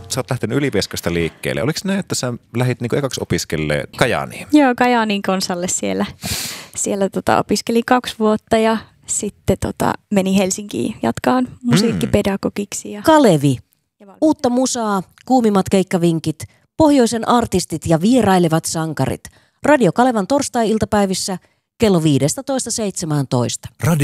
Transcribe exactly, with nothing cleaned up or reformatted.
sä oot lähtenyt Ylivieskasta liikkeelle. Oliko näin, että sä lähdit niin ekaksi opiskelemaan Kajaaniin? Joo, Kajaanin konsalle siellä, siellä tota, opiskelin kaksi vuotta ja sitten tota, meni Helsinkiin jatkaan musiikkipedagogiksi. Ja... Kalevi. Uutta musaa, kuumimmat keikkavinkit, pohjoisen artistit ja vierailevat sankarit. Radio Kalevan torstai-iltapäivissä kello viisitoista seitsemäntoista.